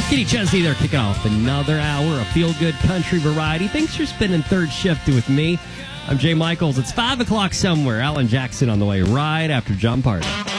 Kenny Chesney there kicking off another hour of feel-good country variety. Thanks for spending third shift with me. I'm Jay Michaels. It's 5 o'clock somewhere. Alan Jackson on the way right after John Party.